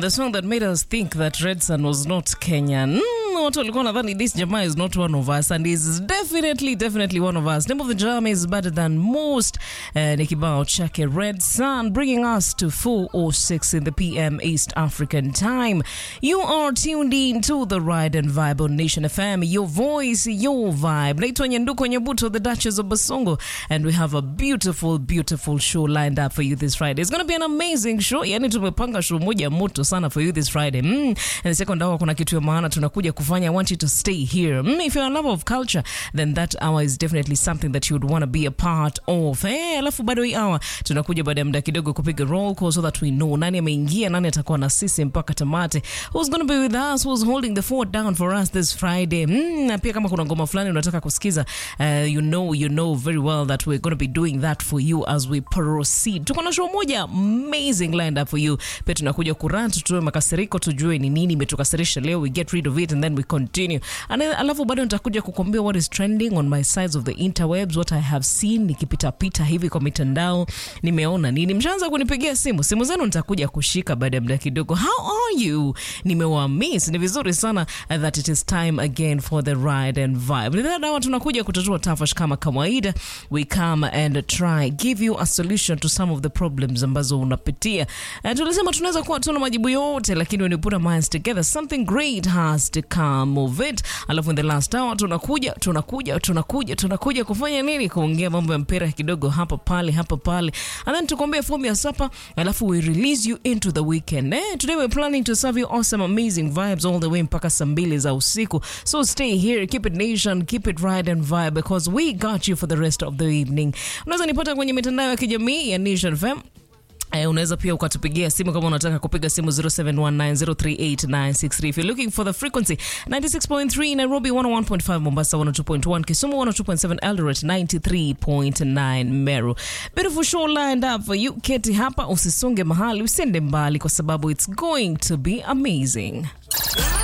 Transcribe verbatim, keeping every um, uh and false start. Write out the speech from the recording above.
the song that made us think that Red Sun was not Kenyan. Mm, watu walikuwa nadhani this jamaa is not one of us, and is definitely, definitely one of us. Name of the jam is Better Than Most. Uh, ni kibao chake Red Sun, bringing us to four oh six in the P M East African time. You are tuned in to the Ride and Vibe on Nation F M. Your voice, your vibe. Naitwa Nyanduko Nyabuto, the Duchess of Basongo, and we have a beautiful, beautiful show lined up for you this Friday. It's going to be an amazing show. Yani tumepanga show moja moto sana for you this Friday. Mm. And the second hour kuna kitu ya maana tunakuja kufanya. I want you to stay here. Mm. If you're a lover of culture, then that hour is definitely something that you would want to be a part of. Eh, alafu bado hii hour tunakuja baada ya muda kidogo kupiga roll call so that we know nani ameingia, nani atakuwa na sisi mpaka tamate. Who's going to be with us? Who's holding the fort down for us this Friday? Mm. Na pia kama kuna ngoma fulani unataka kusikiza, uh, you know, you know very well that we're going to be doing that for you as we proceed. Tuko na show moja amazing lined up for you. Pia tunakuja kurant, tutoe makasiriko, tujue ni nini imetukasirisha leo, we get rid of it and then we continue. And alafu bado nitakuja kukuambia what is trending on my sides of the interwebs, what I have seen nikipita pita hivi kwa mitandao, nimeona nini. Mshaanza kunipigia simu, simu zenu nitakuja kushika baada ya muda kidogo. How are you? Nimewamiss. Ni vizuri sana uh, that it is time again for the Ride and Vibe. Ni dawa tunakuja kutatua tafash kama kawaida. We come and try give you a solution to some of the problems ambazo unapitia. Uh, tulisema tunaweza kuwa tuna majibu yote, lakini when you put our minds together something great has to come of it. Alafu in the last hour tunakuja tunakuja tunakuja tunakuja kufanya nini? Kuongea mambo ya mpira kidogo hapa pale hapa pale, and then tukwambia fomu ya sapa, alafu we release you into the weekend. Eh, today we're planning to serve you awesome amazing vibes all the way mpaka saa mbili za usiku. So stay here, keep it nation, keep it Ride and Vibe, because we got you for the rest of the evening. Unaweza nipata kwenye mitandao ya kijamii ya Nation F M. Eh, unaweza pia ukatupigia simu kama unataka kupiga simu zero seven one nine zero three eight nine six three. If you're looking for the frequency, ninety-six point three Nairobi, one oh one point five Mombasa, one oh two point one Kisumu, one oh two point seven Eldoret, ninety-three point nine Meru. Beautiful show lined up for you. Keti hapa, usisonge mahali, usende mbali kwa sababu it's going to be amazing.